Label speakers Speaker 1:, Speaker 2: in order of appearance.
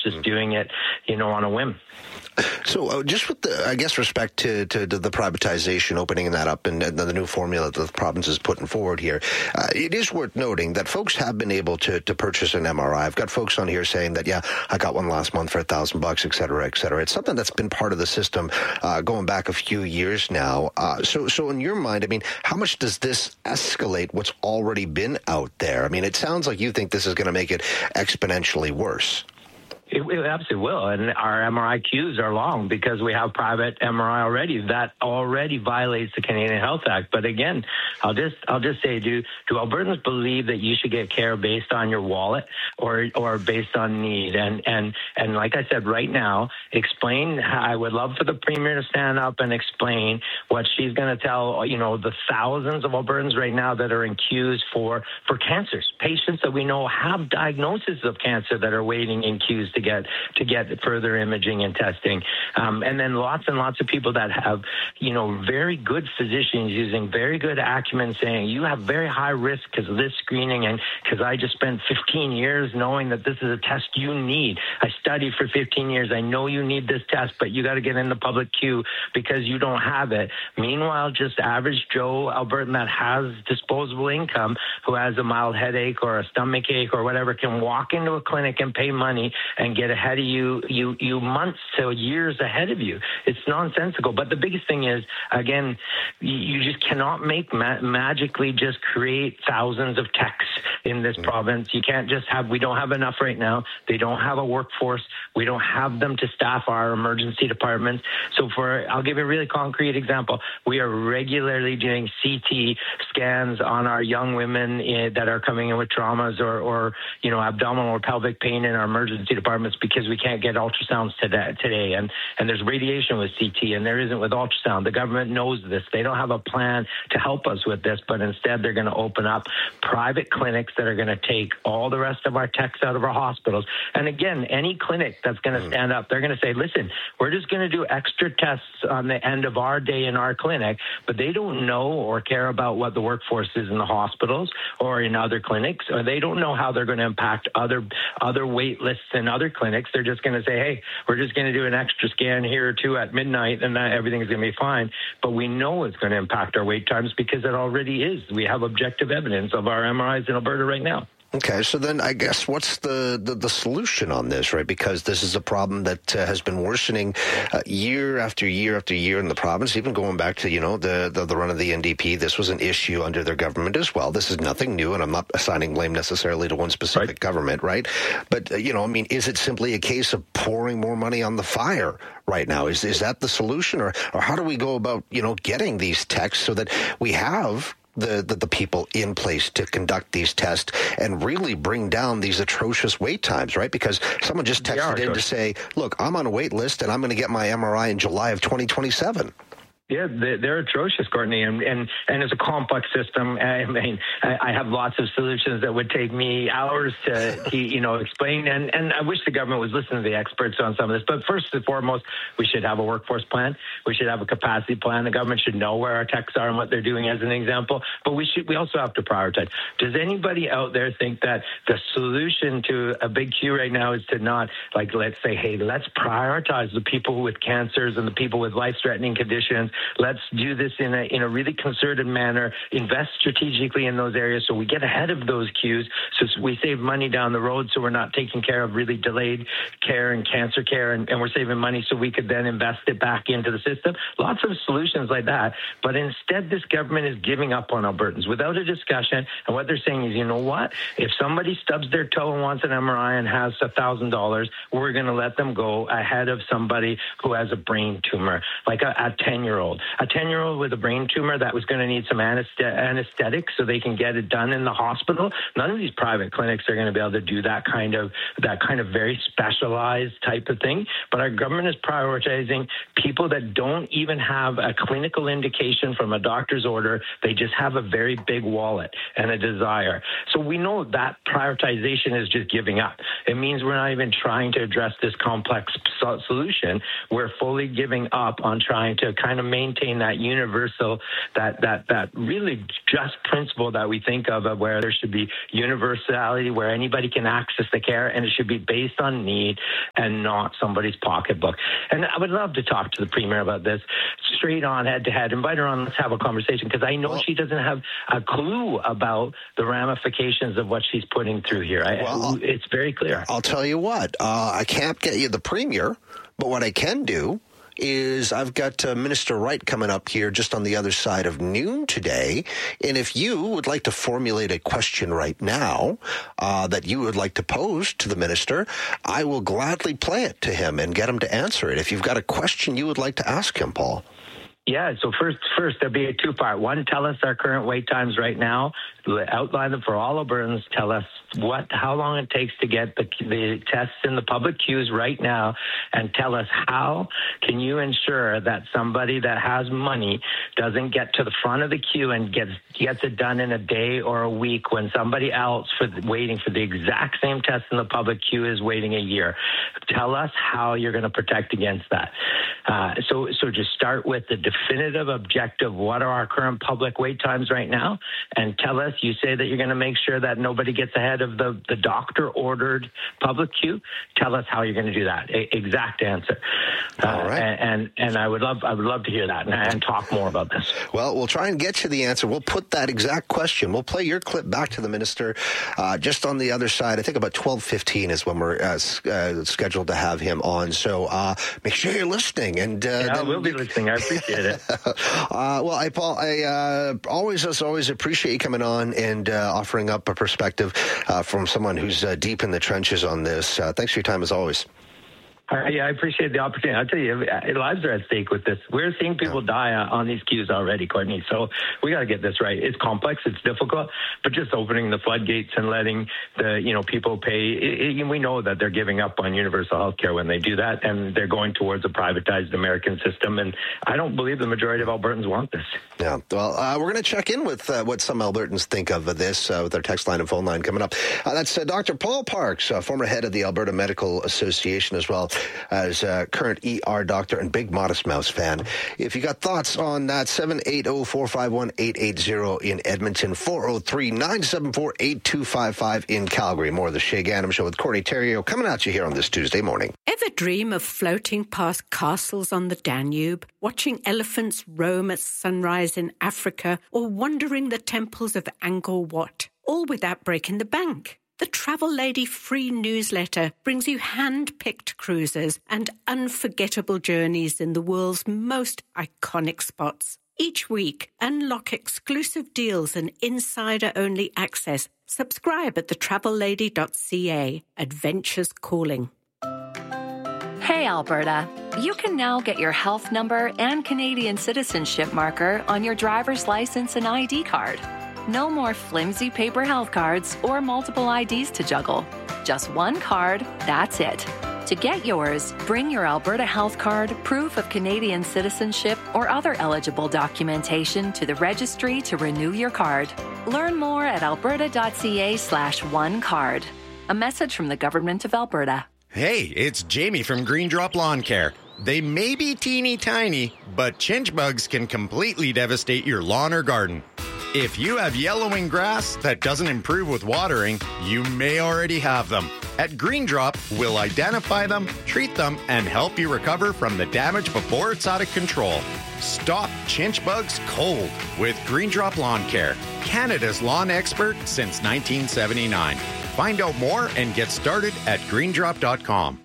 Speaker 1: just doing it, on a whim.
Speaker 2: So just with the, I guess, respect to the privatization, opening that up and the new formula that the province is putting forward here, it is worth noting that folks have been able to purchase an MRI. I've got folks on here saying that, yeah, I got one last month for $1,000, et cetera, et cetera. It's something that's been part of the system going back a few years now. So in your mind, I mean, how much does this escalate what's already been out there? I mean, it sounds like you think this is going to make it exponentially worse.
Speaker 1: It absolutely will, and our MRI queues are long because we have private MRI already. That already violates the Canadian Health Act. But again, I'll just say, do Albertans believe that you should get care based on your wallet or based on need? And like I said, right now, explain. I would love for the Premier to stand up and explain what she's going to tell the thousands of Albertans right now that are in queues for cancers, patients that we know have diagnoses of cancer that are waiting in queues to get further imaging and testing. And then lots and lots of people that have, very good physicians using very good acumen saying, you have very high risk because of this screening and because I just spent 15 years knowing that this is a test you need. I studied for 15 years. I know you need this test, but you got to get in the public queue because you don't have it. Meanwhile, just average Joe Albertan that has disposable income, who has a mild headache or a stomach ache or whatever, can walk into a clinic and pay money and get ahead of you months to years ahead of you. It's nonsensical. But the biggest thing is, again, you just cannot magically just create thousands of techs in this province. You can't just we don't have enough right now. They don't have a workforce. We don't have them to staff our emergency departments. So I'll give you a really concrete example. We are regularly doing CT scans on our young women that are coming in with traumas or abdominal or pelvic pain in our emergency departments because we can't get ultrasounds today. And there's radiation with CT and there isn't with ultrasound. The government knows this. They don't have a plan to help us with this, but instead they're going to open up private clinics that are going to take all the rest of our techs out of our hospitals. And again, any clinic that's going to stand up, they're going to say, listen, we're just going to do extra tests on the end of our day in our clinic, but they don't know or care about what the workforce is in the hospitals or in other clinics, or they don't know how they're going to impact other wait lists in other clinics. They're just going to say, hey, we're just going to do an extra scan here or two at midnight and everything's going to be fine. But we know it's going to impact our wait times because it already is. We have objective evidence of our MRIs in Alberta right now.
Speaker 2: Okay, so then I guess what's the solution on this, right? Because this is a problem that has been worsening year after year after year in the province, even going back to, the run of the NDP. This was an issue under their government as well. This is nothing new, and I'm not assigning blame necessarily to one specific government, right? But, is it simply a case of pouring more money on the fire right now? Is that the solution? Or how do we go about, getting these techs so that we have the people in place to conduct these tests and really bring down these atrocious wait times, right? Because someone just texted in to say, look, I'm on a wait list and I'm going to get my MRI in July of 2027.
Speaker 1: Yeah, they're atrocious, Courtney, and it's a complex system. I mean, I have lots of solutions that would take me hours to explain, and I wish the government was listening to the experts on some of this. But first and foremost, we should have a workforce plan. We should have a capacity plan. The government should know where our techs are and what they're doing, as an example. But we also have to prioritize. Does anybody out there think that the solution to a big queue right now is to not, let's say, hey, let's prioritize the people with cancers and the people with life-threatening conditions. Let's do this in a really concerted manner, invest strategically in those areas so we get ahead of those queues, so we save money down the road, so we're not taking care of really delayed care and cancer care, and we're saving money so we could then invest it back into the system. Lots of solutions like that. But instead, this government is giving up on Albertans without a discussion. And what they're saying is, you know what? If somebody stubs their toe and wants an MRI and has $1,000, we're going to let them go ahead of somebody who has a brain tumor, like a 10-year-old. A 10-year-old with a brain tumor that was going to need some anesthetic so they can get it done in the hospital. None of these private clinics are going to be able to do that kind of very specialized type of thing. But our government is prioritizing people that don't even have a clinical indication from a doctor's order. They just have a very big wallet and a desire. So we know that prioritization is just giving up. It means we're not even trying to address this complex solution. We're fully giving up on trying to kind of maintain that universal, that really just principle that we think of where there should be universality, where anybody can access the care, and it should be based on need and not somebody's pocketbook. And I would love to talk to the Premier about this straight on, head to head. Invite her on. Let's have a conversation, because I know she doesn't have a clue about the ramifications of what she's putting through here. It's very clear.
Speaker 2: I'll tell you what. I can't get you the Premier, but what I can do is I've got Minister Wright coming up here just on the other side of noon today. And if you would like to formulate a question right now that you would like to pose to the minister, I will gladly play it to him and get him to answer it. If you've got a question you would like to ask him, Paul.
Speaker 1: Yeah, so first there'll be a two-part. One, tell us our current wait times right now. Outline them for all Albertans. Tell us how long it takes to get the tests in the public queues right now, and tell us how can you ensure that somebody that has money doesn't get to the front of the queue and gets it done in a day or a week when somebody else waiting for the exact same test in the public queue is waiting a year. Tell us how you're going to protect against that. So just start with the definitive objective. What are our current public wait times right now? And tell us, you say that you're going to make sure that nobody gets ahead of the doctor-ordered public queue. Tell us how you're going to do that. Exact answer.
Speaker 2: All right.
Speaker 1: And I would love to hear that and talk more about this.
Speaker 2: Well, we'll try and get you the answer. We'll put that exact question. We'll play your clip back to the minister just on the other side. I think about 12:15 is when we're scheduled to have him on. So make sure you're listening. And
Speaker 1: we'll be listening. I appreciate it.
Speaker 2: Well, Paul, I always appreciate you coming on and offering up a perspective from someone who's deep in the trenches on this. Thanks for your time as always.
Speaker 1: Yeah, I appreciate the opportunity. I'll tell you, lives are at stake with this. We're seeing people die on these queues already, Courtney. So we got to get this right. It's complex, it's difficult, but just opening the floodgates and letting the people pay. We know that they're giving up on universal health care when they do that, and they're going towards a privatized American system. And I don't believe the majority of Albertans want this.
Speaker 2: Yeah. Well, we're going to check in with what some Albertans think of this with our text line and phone line coming up. That's Dr. Paul Parks, former head of the Alberta Medical Association, as well as current ER doctor and big Modest Mouse fan. If you got thoughts on that, 780-451-880 in Edmonton, 403-974-8255 in Calgary. More of the Shay Gannam Show with Courtney Theriault coming at you here on this Tuesday morning.
Speaker 3: Ever dream of floating past castles on the Danube, watching elephants roam at sunrise in Africa, or wandering the temples of Angkor Wat, all without breaking the bank? The Travel Lady free newsletter brings you hand-picked cruises and unforgettable journeys in the world's most iconic spots. Each week, unlock exclusive deals and insider-only access. Subscribe at thetravellady.ca. Adventures calling.
Speaker 4: Hey, Alberta. You can now get your health number and Canadian citizenship marker on your driver's license and ID card. No more flimsy paper health cards or multiple IDs to juggle. Just one card, that's it. To get yours, bring your Alberta Health Card, proof of Canadian citizenship, or other eligible documentation to the registry to renew your card. Learn more at alberta.ca/onecard. A message from the Government of Alberta.
Speaker 5: Hey, it's Jamie from Green Drop Lawn Care. They may be teeny tiny, but chinch bugs can completely devastate your lawn or garden. If you have yellowing grass that doesn't improve with watering, you may already have them. At Green Drop, we'll identify them, treat them, and help you recover from the damage before it's out of control. Stop chinch bugs cold with Green Drop Lawn Care, Canada's lawn expert since 1979. Find out more and get started at greendrop.com.